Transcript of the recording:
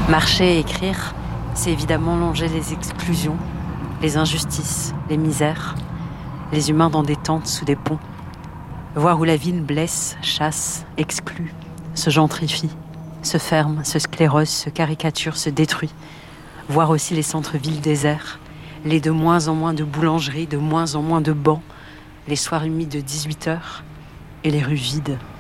Marcher et écrire, c'est évidemment longer les exclusions, les injustices, les misères, les humains dans des tentes sous des ponts. Voir où la ville blesse, chasse, exclut, se gentrifie, se ferme, se sclérose, se caricature, se détruit. Voir aussi les centres-villes déserts, les de moins en moins de boulangeries, de moins en moins de bancs, les soirs humides de 18h et les rues vides.